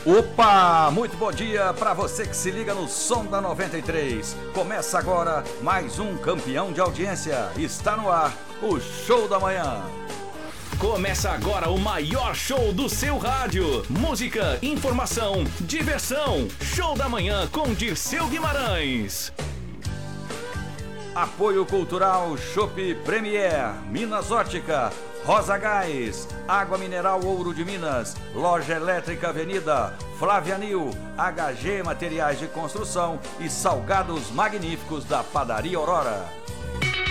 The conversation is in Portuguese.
Opa, muito bom dia para você que se liga no Som da 93. Começa agora mais um campeão de audiência. Está no ar o Show da Manhã. Começa agora o maior show do seu rádio. Música, informação, diversão. Show da Manhã com Dirceu Guimarães. Apoio Cultural Chopp Premier, Minas Ótica, Rosa Gás, Água Mineral Ouro de Minas, Loja Elétrica Avenida, Flávia Nil, HG Materiais de Construção e Salgados Magníficos da Padaria Aurora.